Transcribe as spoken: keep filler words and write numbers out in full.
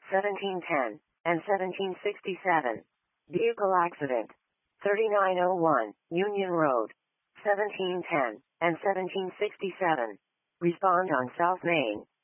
seventeen ten, and seventeen sixty-seven. Vehicle accident. thirty-nine oh one, Union Road. seventeen ten, and seventeen sixty-seven. Respond on South Main.